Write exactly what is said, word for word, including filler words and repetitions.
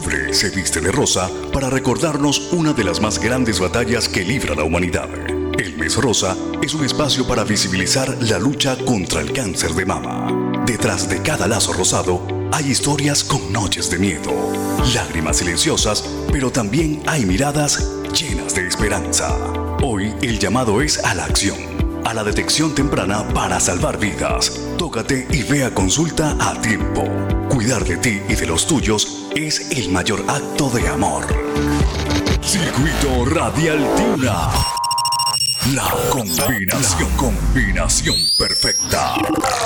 octubre se viste de rosa para recordarnos una de las más grandes batallas que libra la humanidad. El mes rosa es un espacio para visibilizar la lucha contra el cáncer de mama. Detrás de cada lazo rosado hay historias con noches de miedo, lágrimas silenciosas, pero también hay miradas llenas de esperanza. Hoy el llamado es a la acción, a la detección temprana para salvar vidas. Tócate y ve a consulta a tiempo. Cuidar de ti y de los tuyos es el mayor acto de amor. Circuito Radial Tuna. La combinación, combinación perfecta.